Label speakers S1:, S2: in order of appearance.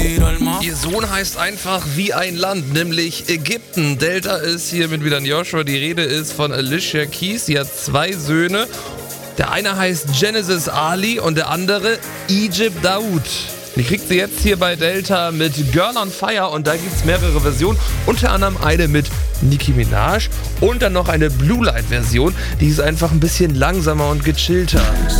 S1: Ihr Sohn heißt einfach wie ein Land, nämlich Ägypten. Delta ist hier mit Milan Joshua. Die Rede ist von Alicia Keys. Sie hat 2 Söhne. Der eine heißt Genesis Ali und der andere Egypt Daoud. Die kriegt sie jetzt hier bei Delta mit Girl on Fire und da gibt es mehrere Versionen. Unter anderem eine mit Nicki Minaj und dann noch eine Blue Light Version. Die ist einfach ein bisschen langsamer und gechillter.